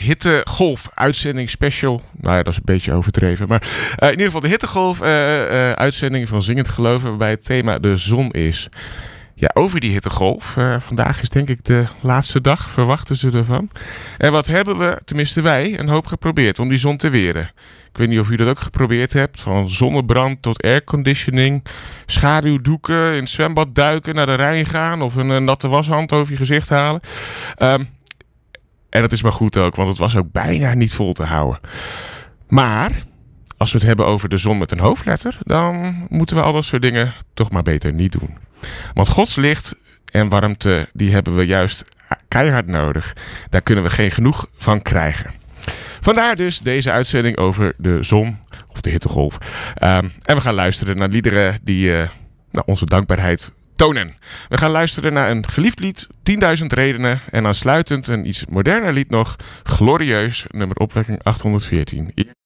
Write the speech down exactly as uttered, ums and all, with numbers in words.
hittegolf uitzending special. Nou ja, dat is een beetje overdreven. Maar uh, in ieder geval de hittegolf uh, uh, uitzending van Zingend Geloven, waarbij het thema de zon is. Ja, over die hittegolf. Uh, vandaag is denk ik de laatste dag, verwachten ze ervan. En wat hebben we, tenminste wij, een hoop geprobeerd om die zon te weren. Ik weet niet of u dat ook geprobeerd hebt. Van zonnebrand tot airconditioning, schaduwdoeken, in het zwembad duiken, naar de Rijn gaan of een, een natte washand over je gezicht halen. Um, en dat is maar goed ook, want het was ook bijna niet vol te houden. Maar als we het hebben over de zon met een hoofdletter, dan moeten we al dat soort dingen toch maar beter niet doen. Want Gods licht en warmte, die hebben we juist keihard nodig. Daar kunnen we geen genoeg van krijgen. Vandaar dus deze uitzending over de zon, of de hittegolf. Um, en we gaan luisteren naar liederen die uh, nou, onze dankbaarheid tonen. We gaan luisteren naar een geliefd lied, tienduizend redenen. En aansluitend een iets moderner lied nog, Glorieus, nummer opwekking achthonderdveertien.